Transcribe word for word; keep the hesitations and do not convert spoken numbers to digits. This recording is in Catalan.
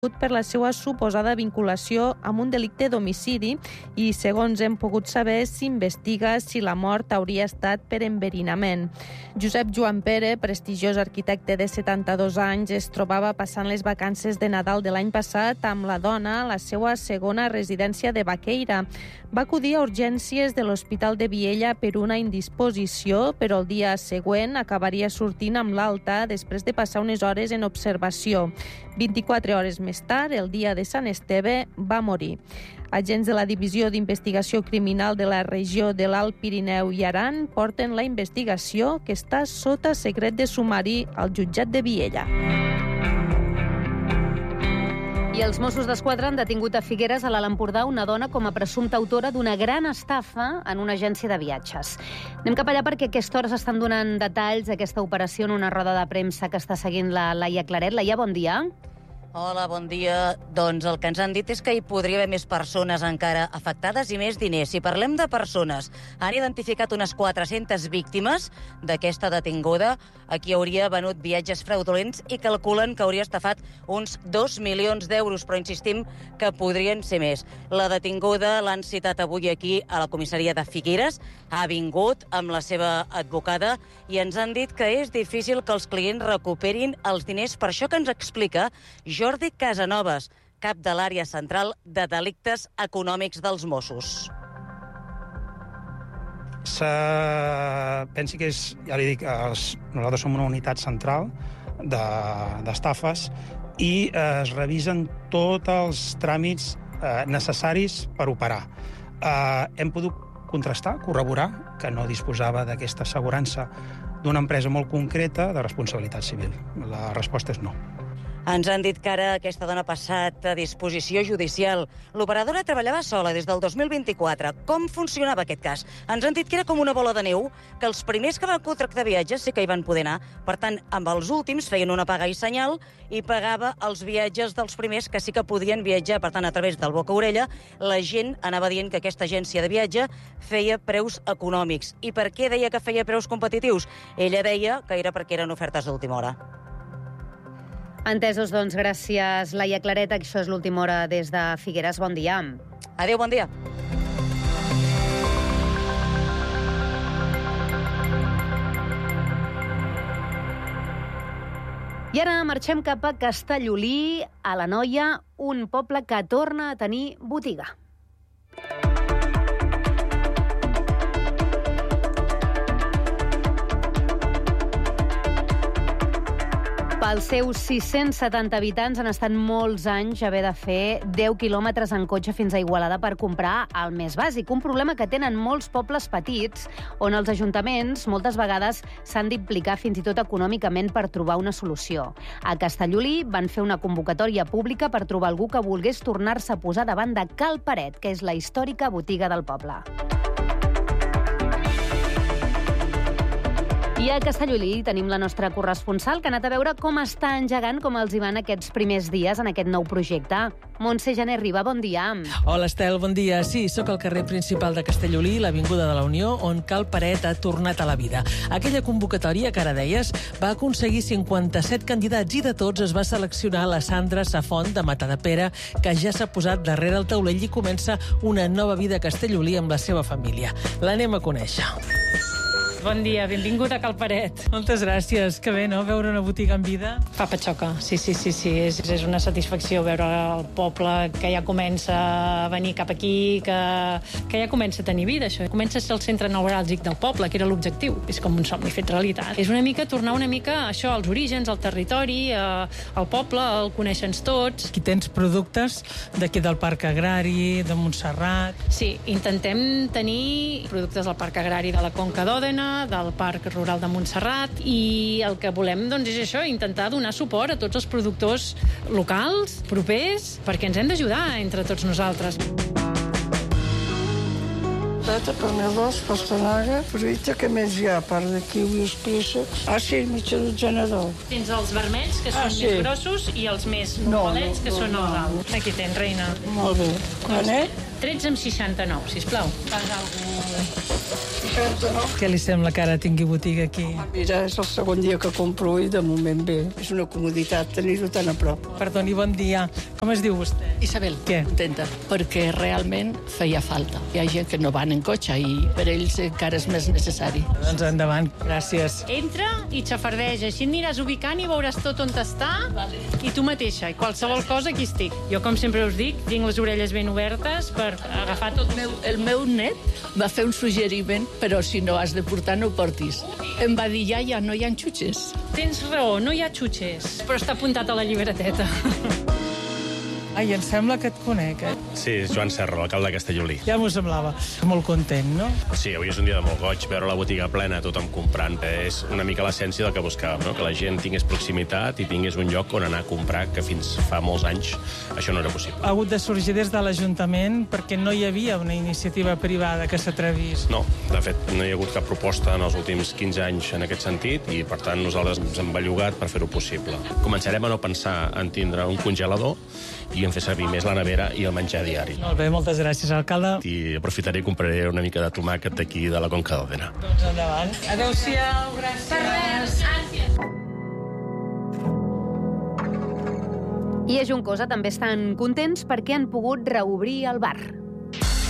per la seva suposada vinculació amb un delicte d'homicidi i, segons hem pogut saber, s'investiga si la mort hauria estat per enverinament. Josep Joan Pere, prestigiós arquitecte de setanta-dos anys, es trobava passant les vacances de Nadal de l'any passat amb la dona a la seva segona residència de Baqueira. Va acudir a urgències de l'Hospital de Viella per una indisposició, però el dia següent acabaria sortint amb l'alta després de passar unes hores en observació. vint-i-quatre hores més tard, el dia de Sant Esteve, va morir. Agents de la Divisió d'Investigació Criminal de la regió de l'Alt Pirineu i Aran porten la investigació, que està sota secret de sumari al jutjat de Viella. I els Mossos d'Esquadra han detingut a Figueres, a l'Alt Empordà, una dona com a presumpta autora d'una gran estafa en una agència de viatges. Anem cap allà perquè a aquesta hora s'estan donant detalls d'aquesta operació en una roda de premsa que està seguint la Laia Claret. Laia, bon dia. Hola, bon dia. Doncs el que ens han dit és que hi podria haver més persones encara afectades i més diners. Si parlem de persones, han identificat unes quatre-centes víctimes d'aquesta detinguda a qui hauria venut viatges fraudulents i calculen que hauria estafat uns dos milions d'euros, però insistim que podrien ser més. La detinguda l'han citat avui aquí a la comissaria de Figueres, ha vingut amb la seva advocada i ens han dit que és difícil que els clients recuperin els diners. Per això que ens explica Jordi Casanovas, cap de l'àrea central de delictes econòmics dels Mossos. Se pensi que és, ja li dic, els, nosaltres som una unitat central d'estafes de, i eh, es revisen tots els tràmits eh, necessaris per operar. Eh, hem pogut contrastar, corroborar, que no disposava d'aquesta assegurança d'una empresa molt concreta de responsabilitat civil. La resposta és no. Ens han dit que ara aquesta dona ha passat a disposició judicial. L'operadora treballava sola des del dos mil vint-i-quatre. Com funcionava aquest cas? Ens han dit que era com una bola de neu, que els primers que van contractar viatges sí que hi van poder anar. Per tant, amb els últims feien una paga i senyal i pagava els viatges dels primers que sí que podien viatjar. Per tant, a través del boca-orella, la gent anava dient que aquesta agència de viatge feia preus econòmics. I per què deia que feia preus competitius? Ella deia que era perquè eren ofertes d'última hora. Entesos, doncs, gràcies, Laia Claret. Això és l'última hora des de Figueres. Bon dia. Adéu, bon dia. I ara marxem cap a Castellolí, a l'Anoia, un poble que torna a tenir botiga. Pels seus sis-cents setanta habitants han estat molts anys haver de fer deu quilòmetres en cotxe fins a Igualada per comprar el més bàsic. Un problema que tenen molts pobles petits on els ajuntaments moltes vegades s'han d'implicar fins i tot econòmicament per trobar una solució. A Castellolí van fer una convocatòria pública per trobar algú que volgués tornar-se a posar davant de Cal Paret, que és la històrica botiga del poble. I a Castellolí tenim la nostra corresponsal que ha anat a veure com està engegant, com els hi van aquests primers dies en aquest nou projecte. Montse Jané Riba, bon dia. Hola, Estel, bon dia. Sí, sóc al carrer principal de Castellolí, l'Avinguda de la Unió, on Cal Paret ha tornat a la vida. Aquella convocatòria que ara deies va aconseguir cinquanta-set candidats i de tots es va seleccionar la Sandra Safont de Matadepera, que ja s'ha posat darrere el taulell i comença una nova vida a Castellolí amb la seva família. L'anem a conèixer. Bon dia, benvingut a Cal Paret. Moltes gràcies. Que bé, no?, veure una botiga en vida. Fa patxoca, sí, sí, sí, sí. És, és una satisfacció veure el poble que ja comença a venir cap aquí, que, que ja comença a tenir vida, això. Comença a ser el centre neuràlgic del poble, que era l'objectiu. És com un somni fet realitat. És una mica tornar una mica a això, als orígens, al territori, a, al poble, el coneixen tots. Aquí tens productes d'aquí del Parc Agrari, de Montserrat. Sí, intentem tenir productes del Parc Agrari de la Conca d'Òdena, del Parc Rural de Montserrat, i el que volem doncs, és això, intentar donar suport a tots els productors locals, propers, perquè ens hem d'ajudar entre tots nosaltres. Patata, panelós, pastanaga, fruita, que més hi ha, a part de kiwis, préssecs. Ah, sí, mitja dotzena d'ou. Tens els vermells, que són ah, sí. més grossos, i els més no, normalets, que no, són no, els alts. Aquí tens, reina. Molt bé. Canet? tretze amb seixanta-nou, sisplau. seixanta-nou. Què li sembla que ara tingui botiga aquí? Mira, és el segon dia que compro i de moment bé. És una comoditat tenir-ho tan a prop. Perdoni, bon dia. Com es diu vostè? Isabel, Què? contenta, perquè realment feia falta. Hi ha gent que no van en cotxe i per ells encara és més necessari. Doncs endavant, gràcies. Entra i xafardeja, així aniràs ubicant i veuràs tot on està, vale. I tu mateixa, i qualsevol cosa aquí estic. Jo, com sempre us dic, tinc les orelles ben obertes per agafar tot. El meu, el meu net va fer un suggeriment, però si no has de portar, no ho portis. Em va dir, ja, ja, no hi ha xutxes. Tens raó, no hi ha xutxes, però està apuntat a la llibreteta. Ai, em sembla que et conec, eh? Sí, és Joan Serra, l'alcalde de Castellolí. Ja m'ho semblava. Molt content, no? Sí, avui és un dia de molt goig, veure la botiga plena, tothom comprant. És una mica l'essència del que buscàvem, no? Que la gent tingués proximitat i tingués un lloc on anar a comprar, que fins fa molts anys això no era possible. Ha hagut de sorgir des de l'Ajuntament perquè no hi havia una iniciativa privada que s'atrevís. No, de fet, no hi ha hagut cap proposta en els últims quinze anys en aquest sentit i, per tant, nosaltres ens hem bellugat per fer-ho possible. Començarem a no pensar en tindre un congelador i en fer servir més la nevera i el menjar diari. Molt bé, moltes gràcies, alcalde. I aprofitaré i compraré una mica de tomàquet d'aquí de la Conca d'Òdena. Doncs endavant. Adéu-siau, gràcies. Per res, gràcies. I a Juncosa també estan contents perquè han pogut reobrir el bar.